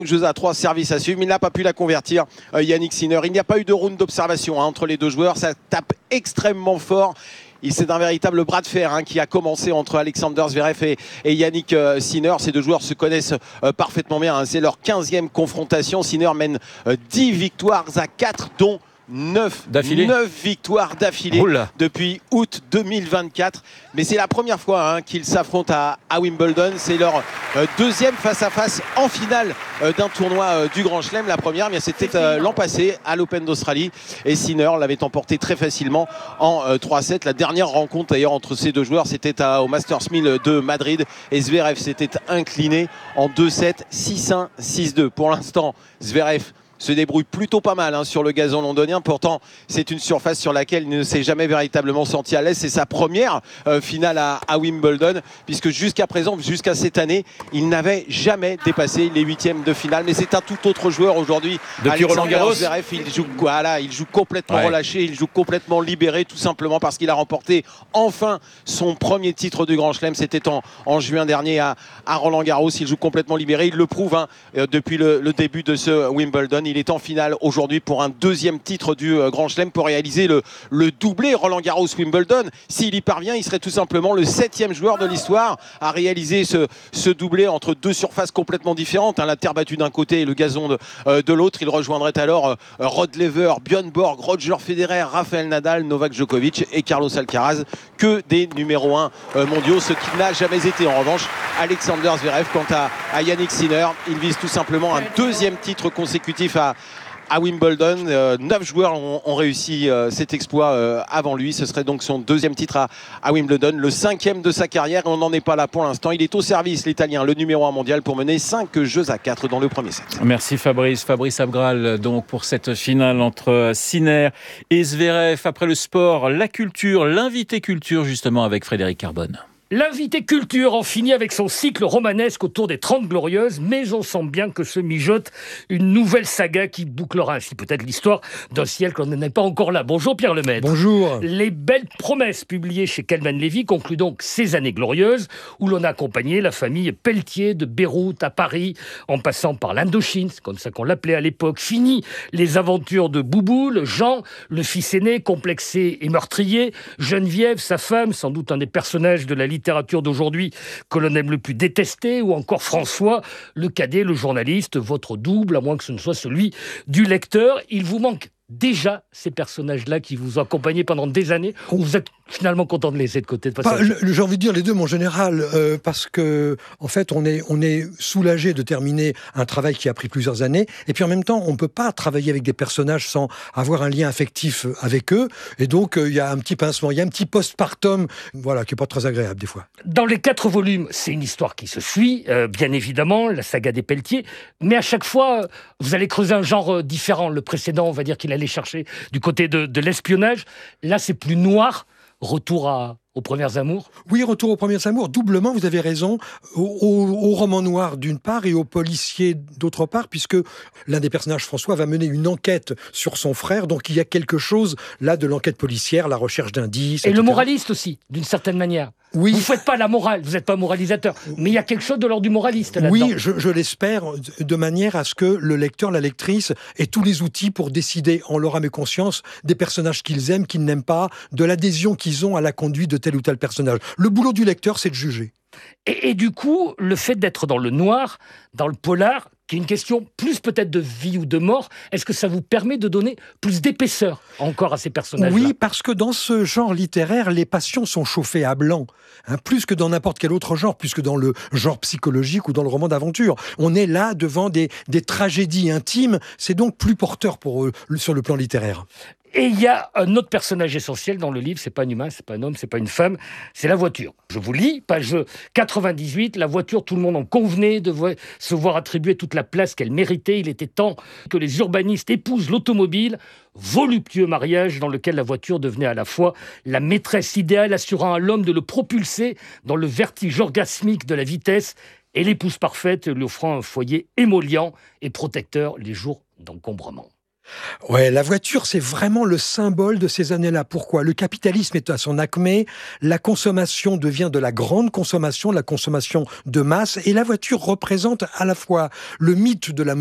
Jeu à 3, service à suivre, mais il n'a pas pu la convertir. Yannick Sinner, il n'y a pas eu de round d'observation entre les deux joueurs, ça tape extrêmement fort. C'est un véritable bras de fer qui a commencé entre Alexander Zverev et Yannick Sinner. Ces deux joueurs se connaissent parfaitement bien. C'est leur 15e confrontation. Sinner mène 10 victoires à 4, dont 9 victoires d'affilée depuis août 2024. Mais c'est la première fois qu'ils s'affrontent à Wimbledon. C'est leur deuxième face-à-face en finale d'un tournoi du Grand Chelem. La première, c'était l'an passé à l'Open d'Australie. Et Sinner l'avait emporté très facilement en 3-7. La dernière rencontre d'ailleurs entre ces deux joueurs, c'était au Masters 1000 de Madrid. Et Zverev s'était incliné en 2-7, 6-1, 6-2. Pour l'instant, Zverev se débrouille plutôt pas mal sur le gazon londonien. Pourtant, c'est une surface sur laquelle il ne s'est jamais véritablement senti à l'aise. C'est sa première finale à Wimbledon, puisque jusqu'à présent, jusqu'à cette année, il n'avait jamais dépassé les 8e de finale. Mais c'est un tout autre joueur aujourd'hui. Depuis Roland Garros, Zverev, il joue complètement relâché, il joue complètement libéré, tout simplement parce qu'il a remporté enfin son premier titre du Grand Chelem. C'était en juin dernier à Roland Garros. Il joue complètement libéré. Il le prouve depuis le début de ce Wimbledon. Il est en finale aujourd'hui pour un deuxième titre du Grand Chelem pour réaliser le doublé Roland Garros Wimbledon. S'il y parvient, il serait tout simplement le 7e joueur de l'histoire à réaliser ce doublé entre deux surfaces complètement différentes. La terre battue d'un côté et le gazon de l'autre. Il rejoindrait alors Rod Laver, Björn Borg, Roger Federer, Rafael Nadal, Novak Djokovic et Carlos Alcaraz. Que des numéros 1 mondiaux, ce qui n'a jamais été en revanche Alexander Zverev. Quant à Yannick Sinner, il vise tout simplement un deuxième titre consécutif à Wimbledon. 9 joueurs ont réussi cet exploit avant lui. Ce serait donc son deuxième titre à Wimbledon, le 5e de sa carrière. On n'en est pas là pour l'instant. Il est au service, l'Italien, le numéro 1 mondial, pour mener 5 jeux à 4 dans le premier set. Merci Fabrice Abgral donc pour cette finale entre Sinner et Zverev. Après le sport, la culture, l'invité culture justement avec Frédéric Carbone. L'invité culture en finit avec son cycle romanesque autour des 30 Glorieuses, mais on sent bien que se mijote une nouvelle saga qui bouclera ainsi peut-être l'histoire d'un siècle qu'on n'en est pas encore là. Bonjour Pierre Lemaitre. Bonjour. Les belles promesses publiées chez Calman Levy concluent donc ces années glorieuses où l'on a accompagné la famille Pelletier de Beyrouth à Paris, en passant par l'Indochine, c'est comme ça qu'on l'appelait à l'époque. Fini les aventures de Bouboule, Jean, le fils aîné, complexé et meurtrier, Geneviève, sa femme, sans doute un des personnages de la littérature d'aujourd'hui que l'on aime le plus détester, ou encore François, le cadet, le journaliste, votre double, à moins que ce ne soit celui du lecteur. Il vous manque déjà ces personnages-là qui vous ont accompagné pendant des années, ou vous êtes finalement content de laisser de côté de passage? J'ai envie de dire les deux, mon général, parce que en fait, on est soulagé de terminer un travail qui a pris plusieurs années, et puis en même temps, on ne peut pas travailler avec des personnages sans avoir un lien affectif avec eux, et donc il y a un petit pincement, il y a un petit postpartum, voilà, qui n'est pas très agréable des fois. Dans les 4 volumes, c'est une histoire qui se suit, bien évidemment, la saga des Pelletier, mais à chaque fois, vous allez creuser un genre différent. Le précédent, on va dire qu'il allait chercher du côté de l'espionnage. Là, c'est plus noir. Retour aux premières amours? Oui, retour aux premières amours. Doublement, vous avez raison. Au roman noir d'une part et au policier d'autre part, puisque l'un des personnages, François, va mener une enquête sur son frère. Donc il y a quelque chose là de l'enquête policière, la recherche d'indices. Et etc. le moraliste aussi, d'une certaine manière. Oui. Vous ne faites pas la morale, vous n'êtes pas moralisateur. Mais il y a quelque chose de l'ordre du moraliste là-dedans. Oui, je l'espère, de manière à ce que le lecteur, la lectrice, ait tous les outils pour décider en leur âme et conscience des personnages qu'ils aiment, qu'ils n'aiment pas, de l'adhésion qu'ils ont à la conduite de tel ou tel personnage. Le boulot du lecteur, c'est de juger. Et du coup, le fait d'être dans le noir, dans le polar, qui est une question plus peut-être de vie ou de mort, est-ce que ça vous permet de donner plus d'épaisseur encore à ces personnages-là? Oui, parce que dans ce genre littéraire, les passions sont chauffées à blanc, plus que dans n'importe quel autre genre, plus que dans le genre psychologique ou dans le roman d'aventure. On est là devant des tragédies intimes, c'est donc plus porteur pour eux sur le plan littéraire. Et il y a un autre personnage essentiel dans le livre, c'est pas un humain, c'est pas un homme, c'est pas une femme, c'est la voiture. Je vous lis, page 98, la voiture, tout le monde en convenait de se voir attribuer toute la place qu'elle méritait. Il était temps que les urbanistes épousent l'automobile, voluptueux mariage dans lequel la voiture devenait à la fois la maîtresse idéale assurant à l'homme de le propulser dans le vertige orgasmique de la vitesse et l'épouse parfaite lui offrant un foyer émollient et protecteur les jours d'encombrement. Ouais, la voiture, c'est vraiment le symbole de ces années-là. Pourquoi ? Le capitalisme est à son acmé, la consommation devient de la grande consommation, la consommation de masse, et la voiture représente à la fois le mythe de la